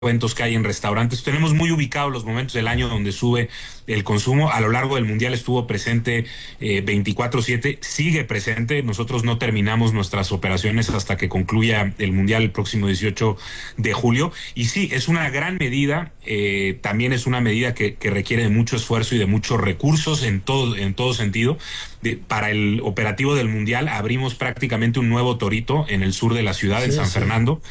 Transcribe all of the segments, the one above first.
descuentos que hay en restaurantes. Tenemos muy ubicados los momentos del año donde sube el consumo. A lo largo del Mundial estuvo presente 24/7, sigue presente. Nosotros no terminamos nuestras operaciones hasta que concluya el Mundial el próximo 18 de julio. Y sí, es una gran medida, también es una medida que requiere de mucho esfuerzo y de muchos recursos en todo sentido. Para el operativo del Mundial abrimos prácticamente un nuevo torito en el sur de la ciudad, en San Fernando.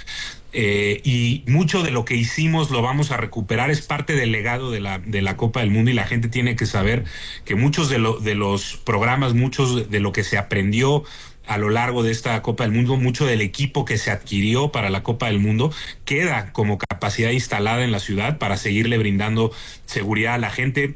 Y mucho de lo que hicimos lo vamos a recuperar, es parte del legado de la Copa del Mundo, y la gente tiene que saber que muchos de los programas, muchos de lo que se aprendió a lo largo de esta Copa del Mundo, mucho del equipo que se adquirió para la Copa del Mundo queda como capacidad instalada en la ciudad para seguirle brindando seguridad a la gente.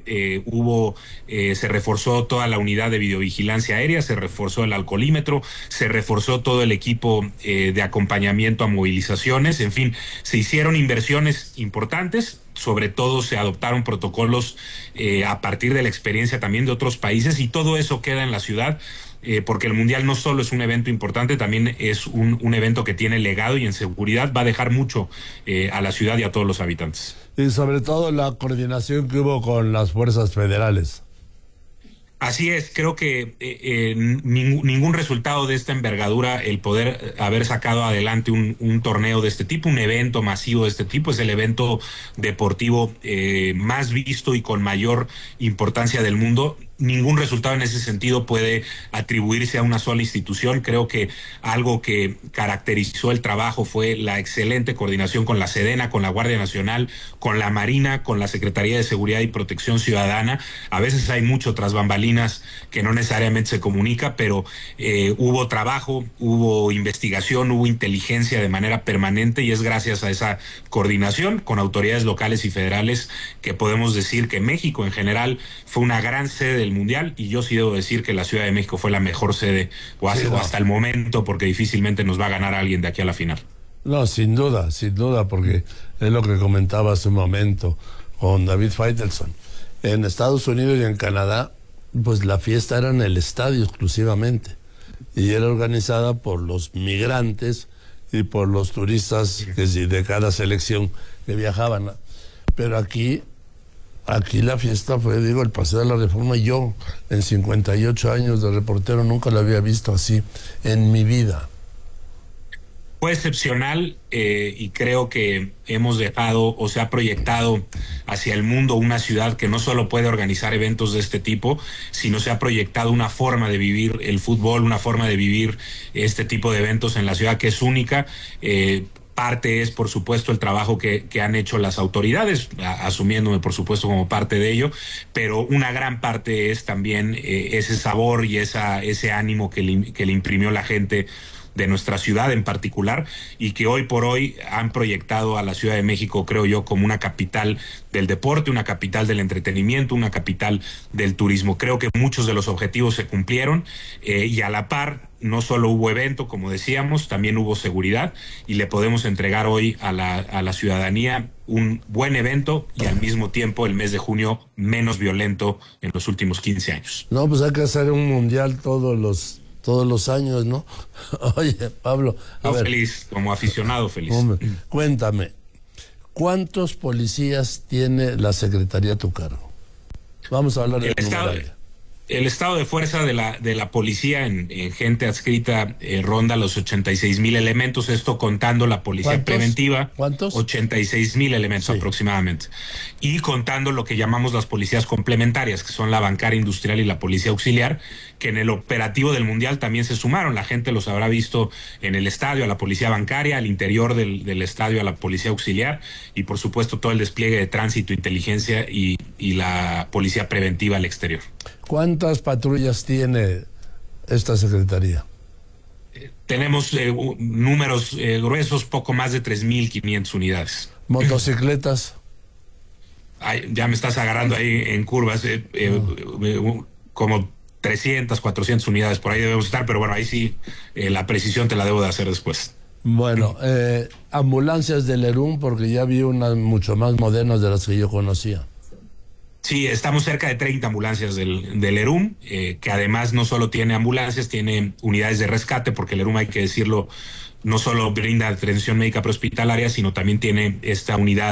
Se reforzó toda la unidad de videovigilancia aérea, se reforzó el alcoholímetro, se reforzó todo el equipo de acompañamiento a movilizaciones, en fin, se hicieron inversiones importantes. Sobre todo se adoptaron protocolos a partir de la experiencia también de otros países, y todo eso queda en la ciudad. Porque el Mundial no solo es un evento importante, también es un evento que tiene legado, y en seguridad va a dejar mucho a la ciudad y a todos los habitantes. Y sobre todo la coordinación que hubo con las fuerzas federales. Así es, creo que ningún resultado de esta envergadura, el poder haber sacado adelante un torneo de este tipo, un evento masivo de este tipo, es el evento deportivo más visto y con mayor importancia del mundo. Ningún resultado en ese sentido puede atribuirse a una sola institución. Creo que algo que caracterizó el trabajo fue la excelente coordinación con la Sedena, con la Guardia Nacional, con la Marina, con la Secretaría de Seguridad y Protección Ciudadana. A veces hay mucho tras bambalinas que no necesariamente se comunica, pero hubo trabajo, hubo investigación, hubo inteligencia de manera permanente, y es gracias a esa coordinación con autoridades locales y federales que podemos decir que México en general fue una gran sede del Mundial. Y yo sí debo decir que la Ciudad de México fue la mejor sede o hasta el momento, porque difícilmente nos va a ganar alguien de aquí a la final. No, sin duda, porque es lo que comentaba hace un momento con David Faitelson. En Estados Unidos y en Canadá, pues la fiesta era en el estadio exclusivamente, y era organizada por los migrantes y por los turistas que de cada selección que viajaban. Pero aquí la fiesta fue, el Paseo de la Reforma. Yo, en 58 años de reportero, nunca lo había visto así en mi vida. Fue excepcional, y creo que hemos dejado o se ha proyectado hacia el mundo una ciudad que no solo puede organizar eventos de este tipo, sino se ha proyectado una forma de vivir el fútbol, una forma de vivir este tipo de eventos en la ciudad que es única. Parte es, por supuesto, el trabajo que han hecho las autoridades, asumiéndome, por supuesto, como parte de ello, pero una gran parte es también ese sabor y ese ánimo que le imprimió la gente de nuestra ciudad en particular, y que hoy por hoy han proyectado a la Ciudad de México, creo yo, como una capital del deporte, una capital del entretenimiento, una capital del turismo. Creo que muchos de los objetivos se cumplieron, y a la par no solo hubo evento, como decíamos, también hubo seguridad, y le podemos entregar hoy a la ciudadanía un buen evento, y al mismo tiempo el mes de junio menos violento en los últimos 15 años. No, pues hay que hacer un mundial todos los años, ¿no? Oye, Pablo, feliz, como aficionado feliz. Hombre, cuéntame, ¿cuántos policías tiene la Secretaría a tu cargo? Vamos a hablar de el estado de fuerza de la policía en gente adscrita ronda los 86,000 elementos, esto contando la policía preventiva. ¿Cuántos? 86,000 elementos aproximadamente. Y contando lo que llamamos las policías complementarias, que son la bancaria industrial y la policía auxiliar, que en el operativo del Mundial también se sumaron. La gente los habrá visto en el estadio, a la policía bancaria, al interior del estadio, a la policía auxiliar, y por supuesto todo el despliegue de tránsito, inteligencia y la policía preventiva al exterior. ¿Cuántas patrullas tiene esta secretaría? Tenemos números gruesos, poco más de 3,500 unidades. ¿Motocicletas? Ay, ya me estás agarrando ahí en curvas, como 300, 400 unidades, por ahí debemos estar, pero bueno, ahí sí, la precisión te la debo de hacer después. Bueno, ambulancias del ERUM, porque ya vi unas mucho más modernas de las que yo conocía. Sí, estamos cerca de 30 ambulancias del ERUM, que además no solo tiene ambulancias, tiene unidades de rescate, porque el ERUM, hay que decirlo, no solo brinda atención médica prehospitalaria, sino también tiene esta unidad